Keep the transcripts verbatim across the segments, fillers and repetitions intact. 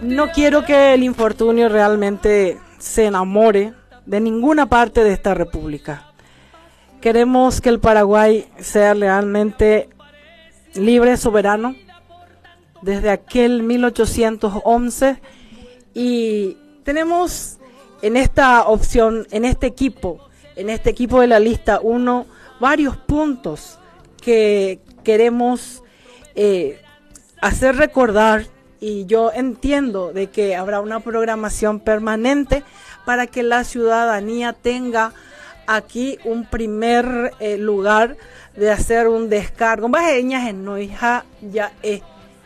No quiero que el infortunio realmente se enamore de ninguna parte de esta república. Queremos que el Paraguay sea realmente libre, soberano, desde aquel mil ochocientos once, y tenemos en esta opción, en este equipo, en este equipo de la lista uno, varios puntos que queremos eh, hacer recordar, y yo entiendo de que habrá una programación permanente para que la ciudadanía tenga aquí un primer eh, lugar de hacer un descargo. Ya es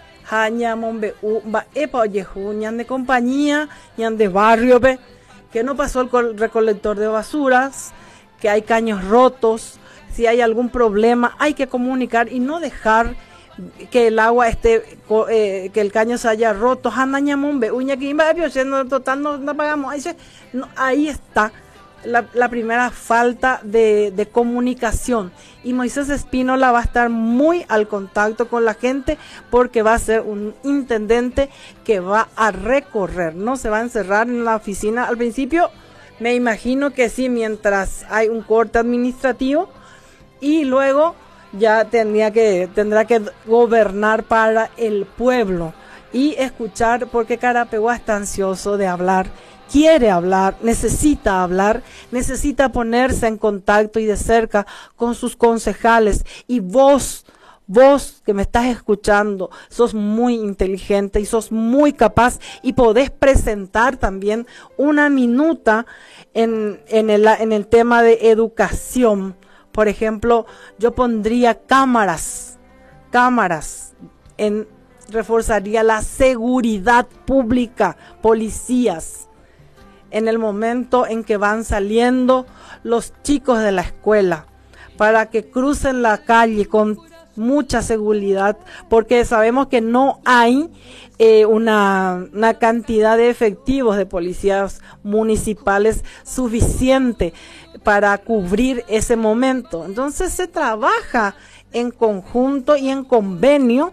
de compañía, de barrio, que no pasó el recolector de basuras, que hay caños rotos. Si hay algún problema hay que comunicar y no dejar que el agua esté, eh, que el caño se haya roto. Ahí está la, la primera falta de, de comunicación, y Moisés Espínola va a estar muy al contacto con la gente, porque va a ser un intendente que va a recorrer, no se va a encerrar en la oficina. Al principio me imagino que sí, mientras hay un corte administrativo, y luego ya tendría que, tendrá que gobernar para el pueblo y escuchar, porque Carapeguá está ansioso de hablar, quiere hablar, necesita hablar, necesita ponerse en contacto y de cerca con sus concejales. Y vos, vos que me estás escuchando, sos muy inteligente y sos muy capaz, y podés presentar también una minuta en, en, el, en el tema de educación. Por ejemplo, yo pondría cámaras, cámaras, en, reforzaría la seguridad pública, policías, en el momento en que van saliendo los chicos de la escuela, para que crucen la calle con mucha seguridad, porque sabemos que no hay eh, una, una cantidad de efectivos de policías municipales suficiente para cubrir ese momento. Entonces se trabaja en conjunto y en convenio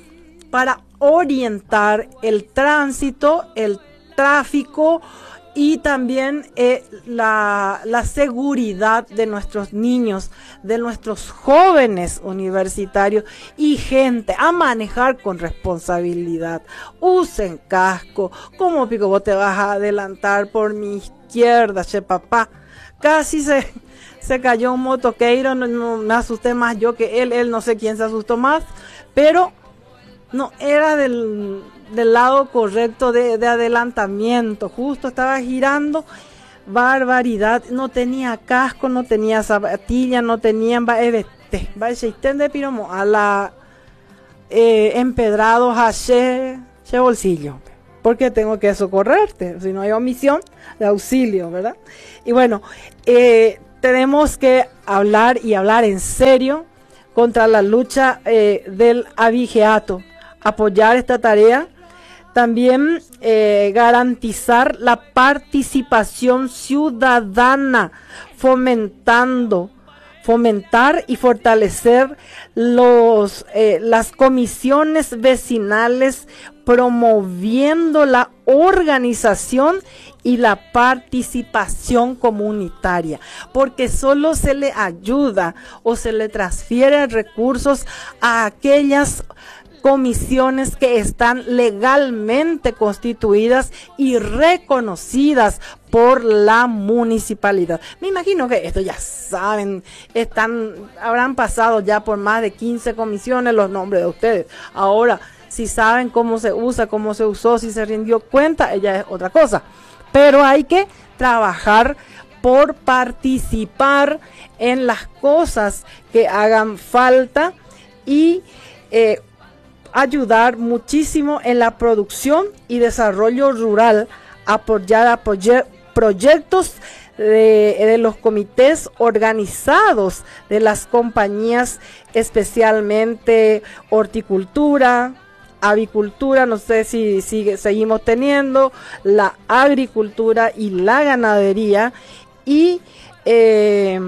para orientar el tránsito, el tráfico, y también eh, la, la seguridad de nuestros niños, de nuestros jóvenes universitarios y gente, a manejar con responsabilidad. Usen casco. ¿Cómo pico vos te vas a adelantar por mi izquierda, che papá? Casi se, se cayó un motoqueiro, no, no, me asusté más yo que él, él no sé quién se asustó más, pero no era del, del lado correcto de, de adelantamiento, justo estaba girando, barbaridad, no tenía casco, no tenía zapatilla, no tenía de piromo a la eh, empedrados a che, che bolsillo, porque tengo que socorrerte, si no hay omisión de auxilio, ¿verdad? Y bueno, eh, tenemos que hablar y hablar en serio contra la lucha eh, del abigeato, apoyar esta tarea, también eh, garantizar la participación ciudadana, fomentando, fomentar y fortalecer los, eh, las comisiones vecinales, promoviendo la organización y la participación comunitaria, porque solo se le ayuda o se le transfiere recursos a aquellas comisiones que están legalmente constituidas y reconocidas por la municipalidad. Me imagino que esto ya saben, están, habrán pasado ya por más de quince comisiones los nombres de ustedes. Ahora, si saben cómo se usa, cómo se usó, si se rindió cuenta, ella es otra cosa. Pero hay que trabajar por participar en las cosas que hagan falta y eh, ayudar muchísimo en la producción y desarrollo rural, apoyar, apoyar proyectos de, de los comités organizados de las compañías, especialmente horticultura, avicultura, no sé si sigue, seguimos teniendo, la agricultura y la ganadería, y eh,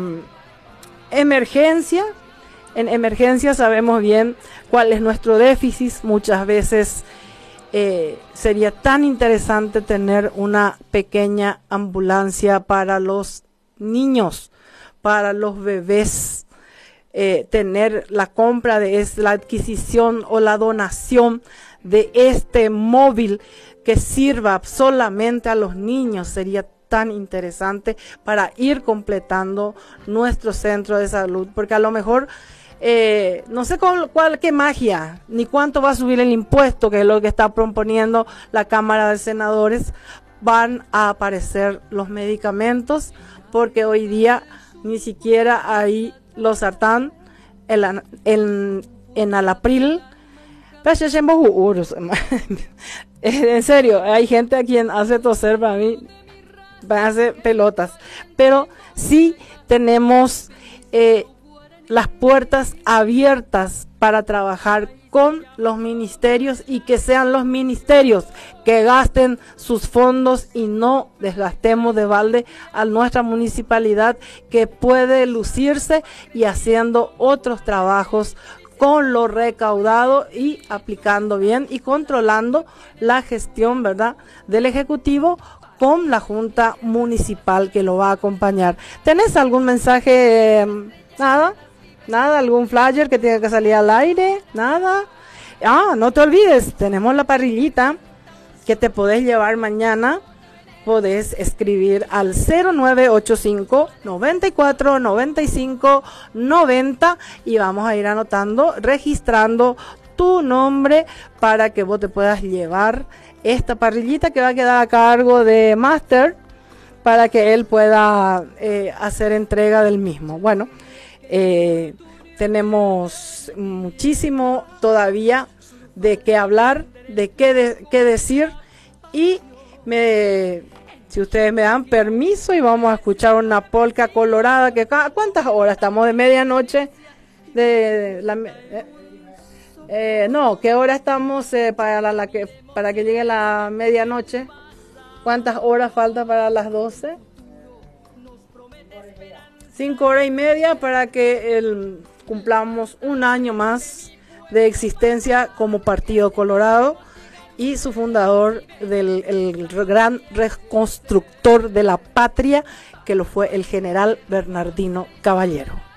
emergencia. En emergencia sabemos bien cuál es nuestro déficit. Muchas veces eh, sería tan interesante tener una pequeña ambulancia para los niños, para los bebés, eh, tener la compra de es, la adquisición o la donación de este móvil que sirva solamente a los niños sería tan interesante para ir completando nuestro centro de salud, porque a lo mejor eh, no sé cuál, cuál qué magia ni cuánto va a subir el impuesto, que es lo que está proponiendo la Cámara de Senadores, van a aparecer los medicamentos, porque hoy día ni siquiera hay los sartán en, en, en Alapril. En serio, hay gente a quien hace toser para mí, hace pelotas, pero sí tenemos eh, las puertas abiertas para trabajar con los ministerios, y que sean los ministerios que gasten sus fondos y no desgastemos de balde a nuestra municipalidad, que puede lucirse y haciendo otros trabajos con lo recaudado y aplicando bien y controlando la gestión, ¿verdad?, del Ejecutivo con la Junta Municipal que lo va a acompañar. ¿Tenés algún mensaje? Eh, nada, nada, algún flyer que tenga que salir al aire, nada. Ah, no te olvides, tenemos la parrillita que te podés llevar mañana. Podés escribir al cero nueve ocho cinco, noventa y cuatro, noventa y cinco, noventa y vamos a ir anotando, registrando tu nombre para que vos te puedas llevar esta parrillita, que va a quedar a cargo de Master para que él pueda eh, hacer entrega del mismo. Bueno, eh, tenemos muchísimo todavía de qué hablar, de qué, de, qué decir, y me, si ustedes me dan permiso, y vamos a escuchar una polca colorada. Que ¿cuántas horas estamos? De medianoche, de, de la, eh, eh, no, ¿qué hora estamos eh, para la, la que para que llegue la medianoche? ¿Cuántas horas falta para las doce? Cinco horas y media para que el, cumplamos un año más de existencia como Partido Colorado, y su fundador, del el gran reconstructor de la patria, que lo fue el general Bernardino Caballero.